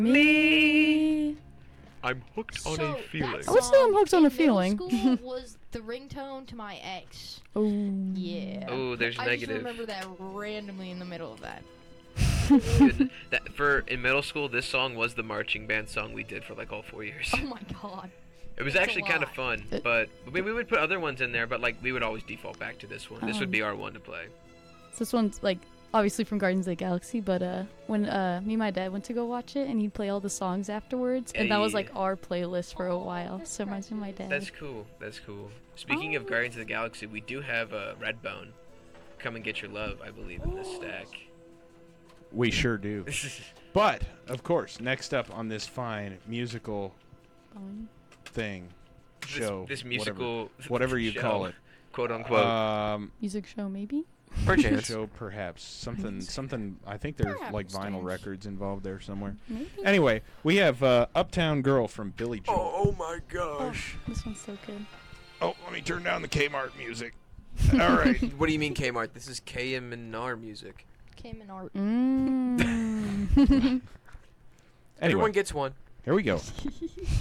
Me. I'm hooked on a feeling. I would say I'm hooked on a in middle feeling. school was the ringtone to my ex. Oh. Yeah. Oh, there's I negative. just remember that randomly in the middle of that. Dude, in middle school, this song was the marching band song we did for like all 4 years. Oh my god. It was That's a actually kind of lot. fun, but we would put other ones in there, but like we would always default back to this one. This would be our one to play. So this one's like obviously from Guardians of the Galaxy, but when me and my dad went to go watch it, and he'd play all the songs afterwards, and that was like our playlist for a while. that's So it reminds me of my dad. That's cool. That's cool. Speaking of Guardians of the Galaxy, we do have a Redbone. Come and get your love, I believe, in this stack. We sure do. But, of course, next up on this fine musical thing, show, this musical whatever you show, call it, quote unquote. Music show, maybe. Perchance. Show, perhaps something. I think there's like vinyl Perhaps. records involved there somewhere. Maybe. Anyway, we have Uptown Girl from Billy Joel. Oh my gosh. This one's so good. Oh, let me turn down the Kmart music. All right. What do you mean Kmart? This is KM&R music. Came in art. Mm. Anyway, Everyone gets one. here we go.